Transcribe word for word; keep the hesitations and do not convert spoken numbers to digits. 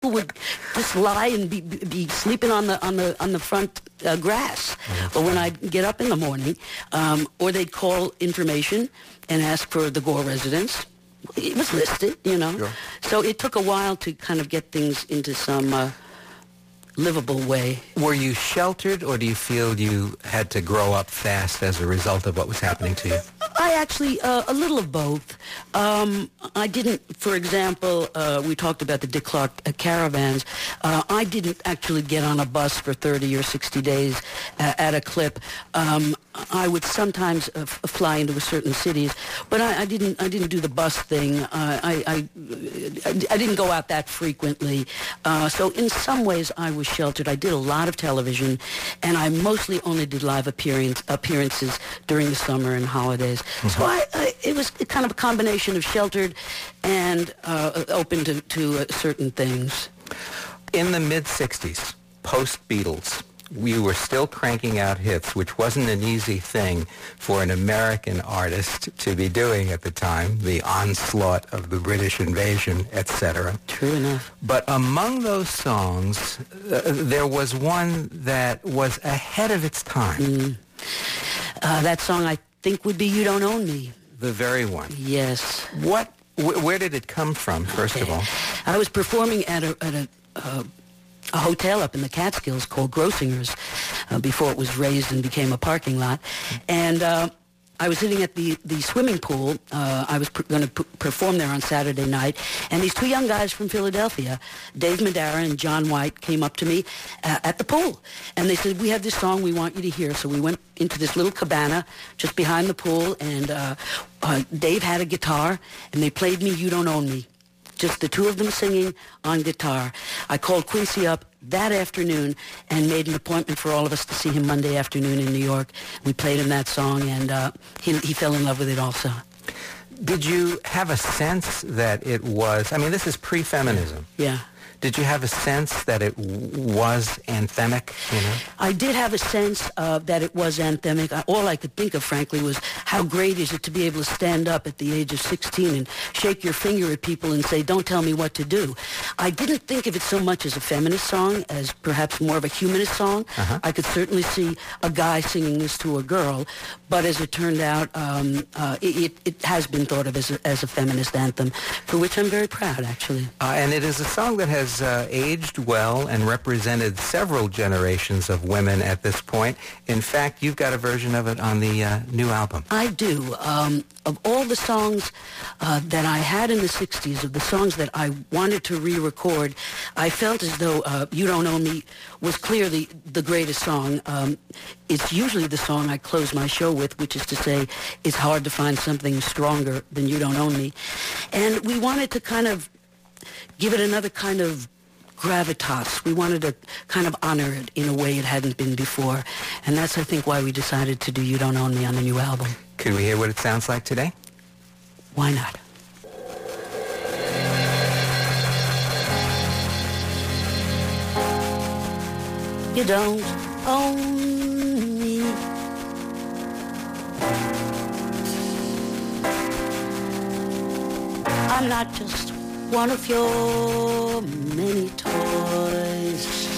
people would just lie and be, be sleeping on the on the on the front uh, grass, Oh, or when I'd get up in the morning, um, or they'd call information and ask for the Gore residence. It was listed, you know. Sure. So it took a while to kind of get things into some uh, livable way. Were you sheltered, or do you feel you had to grow up fast as a result of what was happening to you? I actually, uh, a little of both. Um, I didn't, for example, uh, we talked about the Dick Clark uh, caravans. Uh, I didn't actually get on a bus for thirty or sixty days uh, at a clip. Um, I would sometimes uh, f- fly into certain cities, but I, I didn't. I didn't do the bus thing. Uh, I, I, I didn't go out that frequently. Uh, so in some ways, I was sheltered. I did a lot of television, and I mostly only did live appearance, appearances during the summer and holidays. Mm-hmm. So I, I, it was kind of a combination of sheltered and uh, open to, to uh, certain things. In the mid-sixties, post-Beatles, you were still cranking out hits, which wasn't an easy thing for an American artist to be doing at the time, the onslaught of the British invasion, et cetera. True enough. But among those songs, uh, there was one that was ahead of its time. Mm. Uh, that song, I think, would be You Don't Own Me. The very one. Yes. What? Wh- where did it come from, first Okay. of all? I was performing at a... At a uh, a hotel up in the Catskills called Grossinger's uh, before it was raised and became a parking lot. And uh, I was sitting at the, the swimming pool. Uh, I was pr- going to p- perform there on Saturday night. And these two young guys from Philadelphia, Dave Madara and John White, came up to me uh, at the pool. And they said, we have this song we want you to hear. So we went into this little cabana just behind the pool. And uh, uh, Dave had a guitar. And they played me You Don't Own Me. Just the two of them singing on guitar. I called Quincy up that afternoon and made an appointment for all of us to see him Monday afternoon in New York. We played him that song, and uh, he, he fell in love with it also. Did you have a sense that it was, I mean, this is pre-feminism. Yeah. Did you have a sense that it w- was anthemic, you know? I did have a sense uh, that it was anthemic. I, all I could think of, frankly, was how great is it to be able to stand up at the age of sixteen and shake your finger at people and say, don't tell me what to do. I didn't think of it so much as a feminist song, as perhaps more of a humanist song. Uh-huh. I could certainly see a guy singing this to a girl, but as it turned out, um, uh, it, it has been thought of as a, as a feminist anthem, for which I'm very proud, actually. Uh, and it is a song that has uh, aged well and represented several generations of women at this point. In fact, you've got a version of it on the uh, new album. I do. Um, of all the songs uh, that I had in the sixties, of the songs that I wanted to re-record, I felt as though uh, You Don't Own Me was clearly the greatest song. Um, it's usually the song I close my show with, which is to say, it's hard to find something stronger than You Don't Own Me. And we wanted to kind of give it another kind of gravitas. We wanted to kind of honor it in a way it hadn't been before. And that's, I think, why we decided to do You Don't Own Me on the new album. Could we hear what it sounds like today? Why not? You don't own me. I'm not just one of your many toys.